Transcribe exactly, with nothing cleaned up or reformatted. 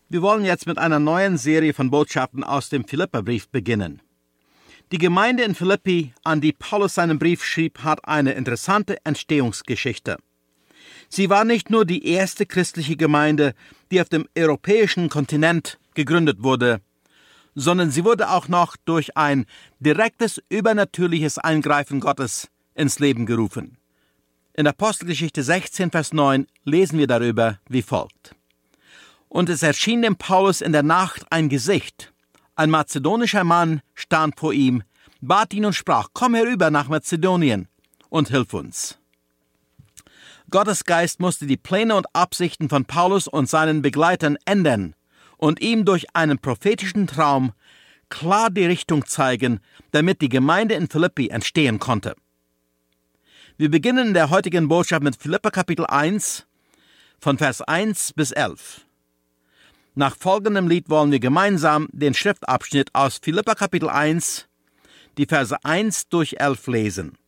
Wir wollen jetzt mit einer neuen Serie von Botschaften aus dem Philipperbrief beginnen. Die Gemeinde in Philippi, an die Paulus seinen Brief schrieb, hat eine interessante Entstehungsgeschichte. Sie war nicht nur die erste christliche Gemeinde, die auf dem europäischen Kontinent gegründet wurde, sondern sie wurde auch noch durch ein direktes, übernatürliches Eingreifen Gottes ins Leben gerufen. In Apostelgeschichte sechzehn, Vers neun lesen wir darüber wie folgt. Und es erschien dem Paulus in der Nacht ein Gesicht. Ein mazedonischer Mann stand vor ihm, bat ihn und sprach, komm herüber nach Mazedonien und hilf uns. Gottes Geist musste die Pläne und Absichten von Paulus und seinen Begleitern ändern und ihm durch einen prophetischen Traum klar die Richtung zeigen, damit die Gemeinde in Philippi entstehen konnte. Wir beginnen in der heutigen Botschaft mit Philipper Kapitel eins, von Vers eins bis elf. Nach folgendem Lied wollen wir gemeinsam den Schriftabschnitt aus Philipper Kapitel eins, die Verse eins durch elf lesen.